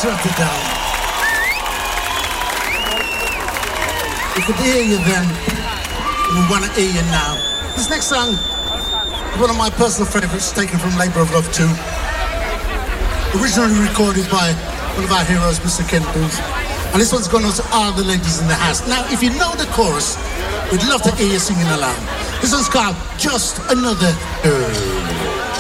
shut it down. We could hear you then. We want to hear you now. This next song is one of my personal favorites, taken from Labour of Love 2. Originally recorded by one of our heroes, Mr. Ken Booth. And this one's going out to all the ladies in the house. Now, if you know the chorus, we'd love to hear you singing along. This one's called Just Another Girl.